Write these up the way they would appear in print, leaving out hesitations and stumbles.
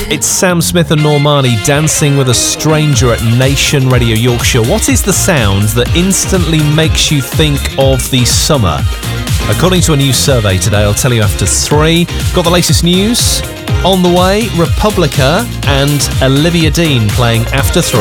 It's Sam Smith and Normani dancing with a stranger at Nation Radio Yorkshire. What is the sound that instantly makes you think of the summer? According to a new survey today, I'll tell you after 3. Got the latest news on the way. Republica and Olivia Dean playing after 3.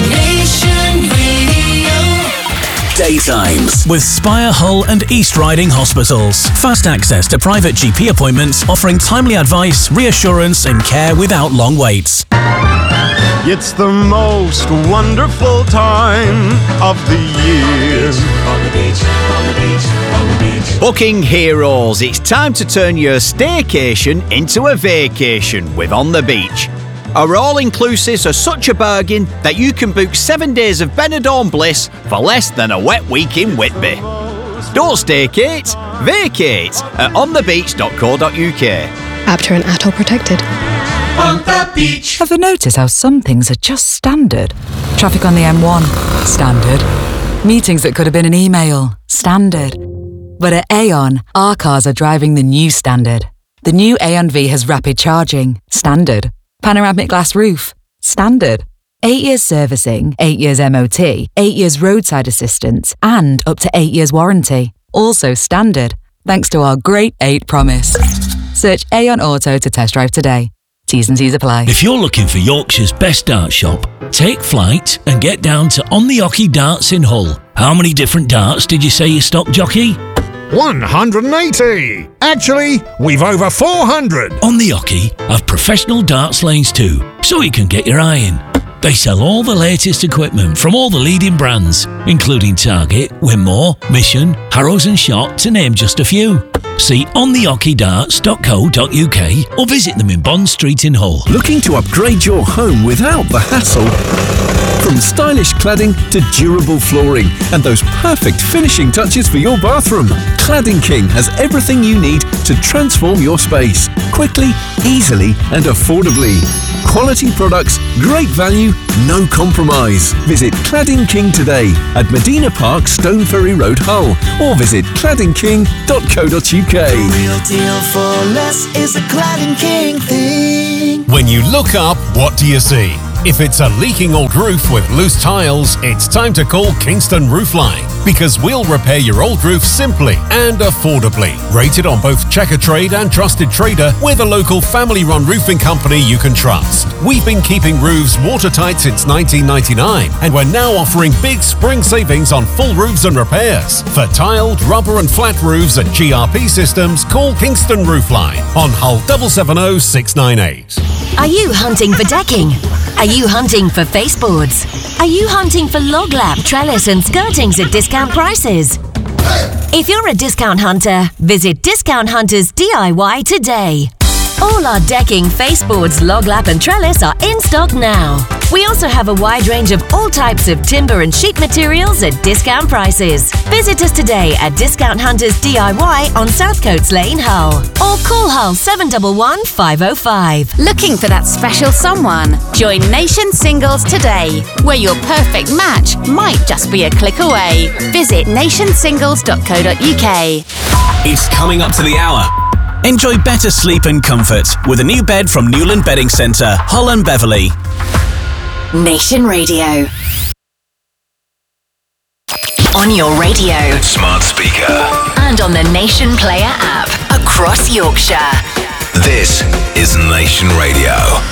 Daytimes with Spire, Hull and East Riding Hospitals. Fast access to private GP appointments, offering timely advice, reassurance and care without long waits. It's the most wonderful time of the year. On the beach, on the beach, on the beach. Booking heroes, it's time to turn your staycation into a vacation with On the Beach. Our all-inclusives are such a bargain that you can book 7 days of Benidorm bliss for less than a wet week in Whitby. Don't staycate, vacate at onthebeach.co.uk. ABTA and ATOL protected. On the beach. Ever notice how some things are just standard? Traffic on the M1, standard. Meetings that could have been an email, standard. But at Aon, our cars are driving the new standard. The new Aon V has rapid charging, standard. Panoramic glass roof, standard. 8 years servicing, 8 years MOT, 8 years roadside assistance, and up to 8 years warranty. Also standard, thanks to our Great 8 promise. Search Aon Auto to test drive today. T's and C's apply. If you're looking for Yorkshire's best dart shop, take flight and get down to On the Ocky Darts in Hull. How many different darts did you say you stock, jockey? 180! Actually, we've over 400! On the Ocky have professional darts lanes too, so you can get your eye in. They sell all the latest equipment from all the leading brands, including Target, Winmore, Mission, Harrows and Shot, to name just a few. See ontheockeydarts.co.uk or visit them in Bond Street in Hull. Looking to upgrade your home without the hassle? From stylish cladding to durable flooring and those perfect finishing touches for your bathroom, Cladding King has everything you need to transform your space quickly, easily and affordably. Quality products, great value, no compromise. Visit Cladding King today at Medina Park, Stone Ferry Road, Hull, or visit claddingking.co.uk. Real deal for less is a Cladding King thing. When you look up, what do you see? If it's a leaking old roof with loose tiles, it's time to call Kingston Roofline, because we'll repair your old roof simply and affordably. Rated on both Checkatrade and Trusted Trader, we're the local family-run roofing company you can trust. We've been keeping roofs watertight since 1999, and we're now offering big spring savings on full roofs and repairs. For tiled, rubber and flat roofs and GRP systems, call Kingston Roofline on Hull 770 698. Are you hunting for decking? Are you hunting for faseboards? Are you hunting for log lap, trellis and skirtings at discount prices? If you're a discount hunter, visit Discount Hunters DIY today. All our decking, faseboards, log lap and trellis are in stock now. We also have a wide range of all types of timber and sheet materials at discount prices. Visit us today at Discount Hunters DIY on Southcoats Lane, Hull, or call Hull 711 505. Looking for that special someone? Join Nation Singles today, where your perfect match might just be a click away. Visit nationsingles.co.uk. It's coming up to the hour. Enjoy better sleep and comfort with a new bed from Newland Bedding Centre, Hull and Beverley. Nation Radio. On your radio, smart speaker, and on the Nation Player app across Yorkshire. This is Nation Radio.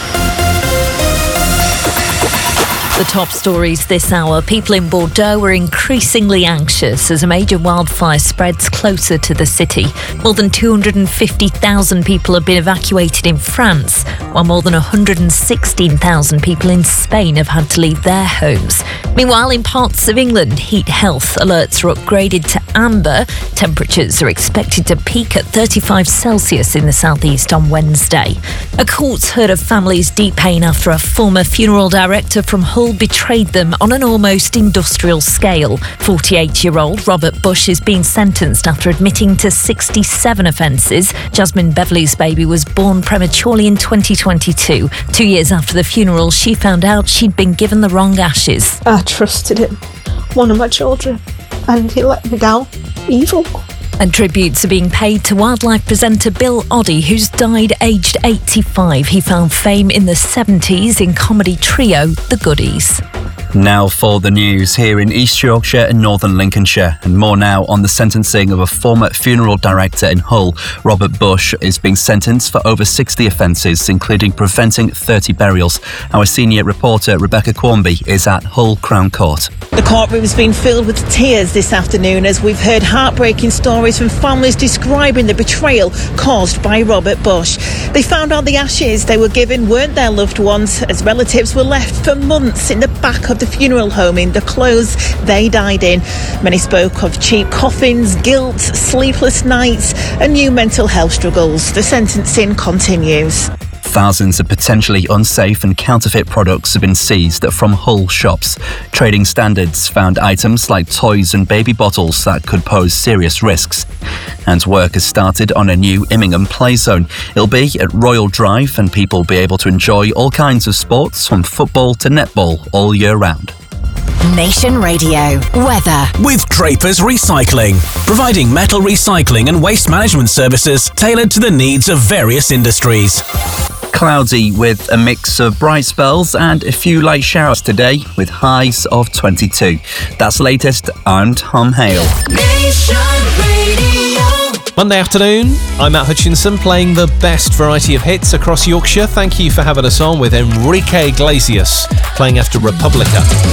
The top stories this hour. People in Bordeaux are increasingly anxious as a major wildfire spreads closer to the city. More than 250,000 people have been evacuated in France, while more than 116,000 people in Spain have had to leave their homes. Meanwhile, in parts of England, heat health alerts are upgraded to amber. Temperatures are expected to peak at 35 Celsius in the southeast on Wednesday. A court's heard of families' deep pain after a former funeral director from Hull betrayed them on an almost industrial scale. 48-year-old Robert Bush is being sentenced after admitting to 67 offences. Jasmine Beverley's baby was born prematurely in 2022. 2 years after the funeral, she found out she'd been given the wrong ashes. I trusted him, one of my children, and he let me down. Evil. And tributes are being paid to wildlife presenter Bill Oddie, who's died aged 85. He found fame in the 70s in comedy trio The Goodies. Now for the news here in East Yorkshire and Northern Lincolnshire, and more now on the sentencing of a former funeral director in Hull. Robert Bush is being sentenced for over 60 offences, including preventing 30 burials. Our senior reporter Rebecca Quarmby is at Hull Crown Court. The courtroom's been filled with tears this afternoon as we've heard heartbreaking stories from families describing the betrayal caused by Robert Bush. They found out the ashes they were given weren't their loved ones, as relatives were left for months in the back of the funeral home in the clothes they died in. Many spoke of cheap coffins, guilt, sleepless nights and new mental health struggles. The sentencing continues. Thousands of potentially unsafe and counterfeit products have been seized from Hull shops. Trading Standards found items like toys and baby bottles that could pose serious risks. And work has started on a new Immingham play zone. It'll be at Royal Drive and people will be able to enjoy all kinds of sports from football to netball all year round. Nation Radio weather with Draper's Recycling, providing metal recycling and waste management services tailored to the needs of various industries. Cloudy with a mix of bright spells and a few light showers today with highs of 22. That's latest. I'm Tom Hale. Monday afternoon, I'm Matt Hutchinson playing the best variety of hits across Yorkshire. Thank you for having us on with Enrique Iglesias playing after Republica.